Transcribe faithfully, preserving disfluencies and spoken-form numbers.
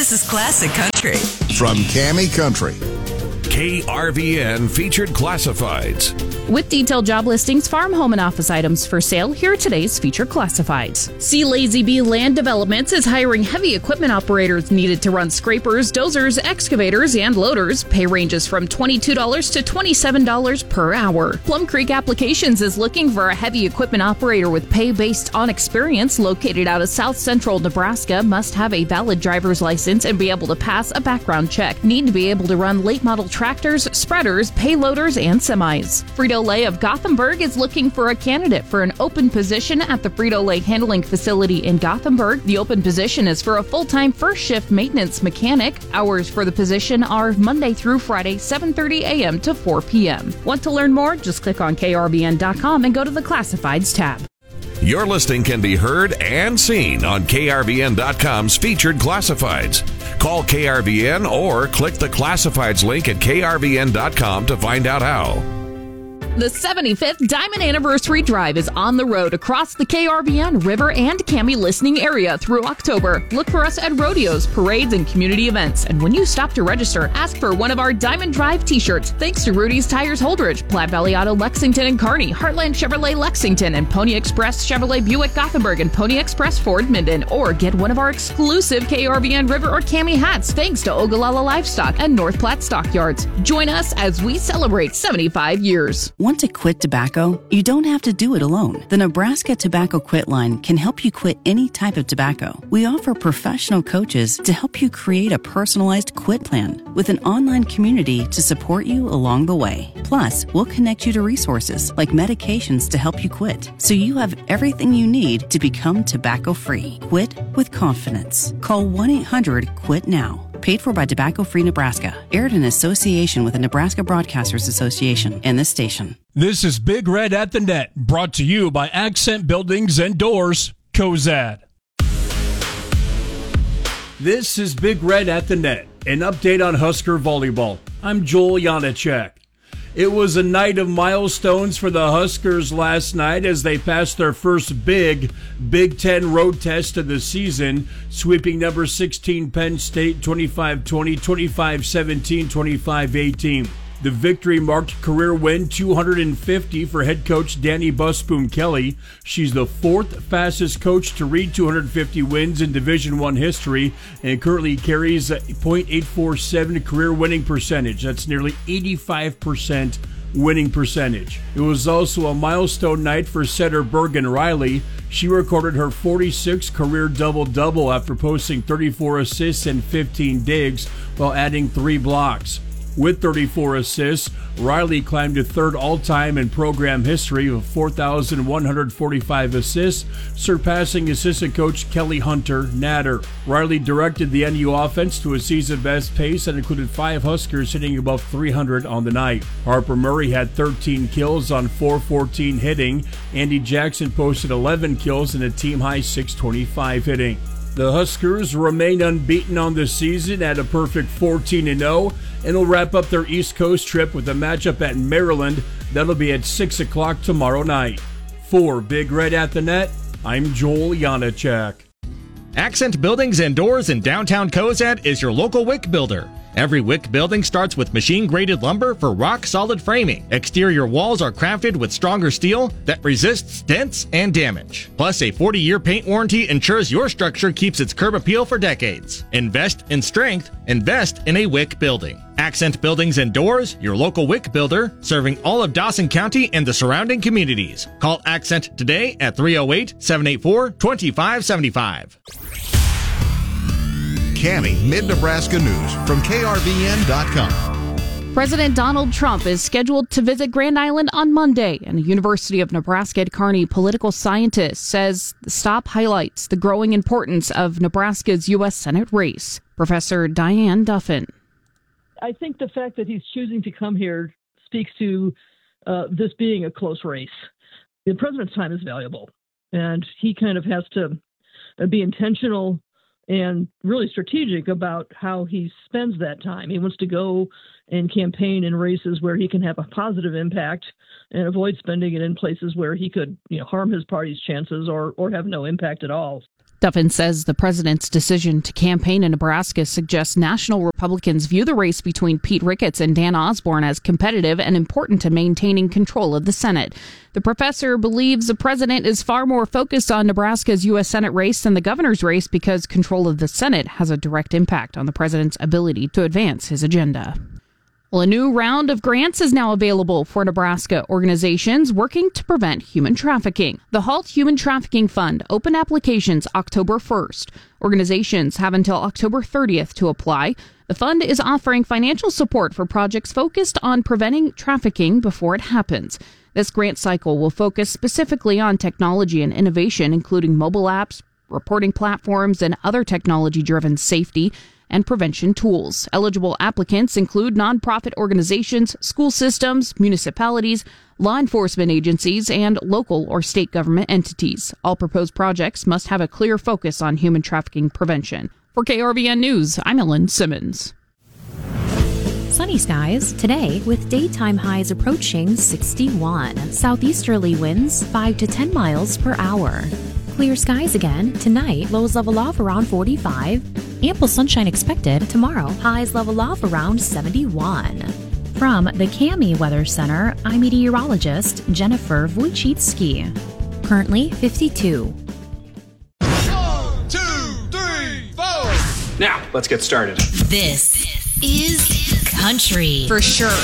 This is classic country. From Cami Country. K R V N Featured Classifieds. With detailed job listings, farm, home, and office items for sale, here are today's featured classifieds. See Lazy Bee Land Developments is hiring heavy equipment operators needed to run scrapers, dozers, excavators, and loaders. Pay ranges from twenty-two dollars to twenty-seven dollars per hour. Plum Creek Applications is looking for a heavy equipment operator with pay based on experience. Located out of South Central Nebraska, must have a valid driver's license and be able to pass a background check. Need to be able to run late model tractors, spreaders, payloaders, and semis. Frito-Lay of Gothenburg is looking for a candidate for an open position at the Frito-Lay handling facility in Gothenburg. The open position is for a full-time first shift maintenance mechanic. Hours for the position are Monday through Friday, seven thirty a.m. to four p.m. Want to learn more? Just click on K R V N dot com and go to the Classifieds tab. Your listing can be heard and seen on K R V N dot com's Featured Classifieds. Call K R V N or click the Classifieds link at K R V N dot com to find out how. The seventy-fifth Diamond Anniversary Drive is on the road across the K R V N, River, and Cami listening area through October. Look for us at rodeos, parades, and community events. And when you stop to register, ask for one of our Diamond Drive t-shirts. Thanks to Rudy's Tires Holdridge, Platte Valley Auto Lexington and Kearney, Heartland Chevrolet Lexington, and Pony Express Chevrolet Buick Gothenburg, and Pony Express Ford Minden. Or get one of our exclusive K R V N River or Cami hats thanks to Ogallala Livestock and North Platte Stockyards. Join us as we celebrate seventy-five years. Want to quit tobacco? You don't have to do it alone. The Nebraska Tobacco Quit Line can help you quit any type of tobacco. We offer professional coaches to help you create a personalized quit plan with an online community to support you along the way. Plus, we'll connect you to resources like medications to help you quit, so you have everything you need to become tobacco-free. Quit with confidence. Call one eight hundred quit now. Paid for by Tobacco Free Nebraska. Aired in association with the Nebraska Broadcasters Association and this station. This is Big Red at the Net, brought to you by Accent Buildings and Doors, Cozad. This is Big Red at the Net, an update on Husker volleyball. I'm Joel Janacek. It was a night of milestones for the Huskers last night as they passed their first big Big Ten road test of the season, sweeping number sixteen Penn State twenty-five twenty, twenty-five seventeen, twenty-five eighteen. The victory marked career win two hundred fifty for head coach Danny Busboom Kelly. She's the fourth fastest coach to reach two hundred fifty wins in Division I history and currently carries a point eight four seven career winning percentage. That's nearly eighty-five percent winning percentage. It was also a milestone night for setter Bergen Riley. She recorded her forty-sixth career double-double after posting thirty-four assists and fifteen digs while adding three blocks. With thirty-four assists, Riley climbed to third all-time in program history with four thousand one hundred forty-five assists, surpassing assistant coach Kelly Hunter Natter. Riley directed the N U offense to a season-best pace that included five Huskers hitting above three hundred on the night. Harper Murray had thirteen kills on four fourteen hitting. Andy Jackson posted eleven kills and a team-high six twenty-five hitting. The Huskers remain unbeaten on the season at a perfect fourteen and oh and will wrap up their East Coast trip with a matchup at Maryland. That'll be at six o'clock tomorrow night. For Big Red at the Net, I'm Joel Janacek. Accent Buildings and Doors in downtown Cozad is your local wick builder. Every wick building starts with machine-graded lumber for rock-solid framing. Exterior walls are crafted with stronger steel that resists dents and damage. Plus, a forty-year paint warranty ensures your structure keeps its curb appeal for decades. Invest in strength. Invest in a wick building. Accent Buildings and Doors, your local wick builder, serving all of Dawson County and the surrounding communities. Call Accent today at three oh eight, seven eight four, two five seven five. Cami Mid-Nebraska News from K R V N dot com. President Donald Trump is scheduled to visit Grand Island on Monday, and the University of Nebraska at Kearney political scientist says the stop highlights the growing importance of Nebraska's U S Senate race. Professor Diane Duffin. I think the fact that he's choosing to come here speaks to uh, this being a close race. The president's time is valuable, and he kind of has to be intentional and really strategic about how he spends that time. He wants to go and campaign in races where he can have a positive impact and avoid spending it in places where he could, you know, harm his party's chances or or have no impact at all. Duffin says the president's decision to campaign in Nebraska suggests national Republicans view the race between Pete Ricketts and Dan Osborne as competitive and important to maintaining control of the Senate. The professor believes the president is far more focused on Nebraska's U S Senate race than the governor's race because control of the Senate has a direct impact on the president's ability to advance his agenda. Well, a new round of grants is now available for Nebraska organizations working to prevent human trafficking. The Halt Human Trafficking Fund opened applications October first. Organizations have until October thirtieth to apply. The fund is offering financial support for projects focused on preventing trafficking before it happens. This grant cycle will focus specifically on technology and innovation, including mobile apps, reporting platforms, and other technology-driven safety and prevention tools. Eligible applicants include nonprofit organizations, school systems, municipalities, law enforcement agencies, and local or state government entities. All proposed projects must have a clear focus on human trafficking prevention. For K R V N News, I'm Ellen Simmons. Sunny skies today with daytime highs approaching sixty-one. Southeasterly winds five to ten miles per hour. Clear skies again tonight, lows level off around forty-five. Ample sunshine expected tomorrow, highs level off around seventy-one. From the Cami Weather Center, I'm meteorologist Jennifer Wojcicki. Currently fifty-two. One, two, three, four. Now, let's get started. This is country. For sure.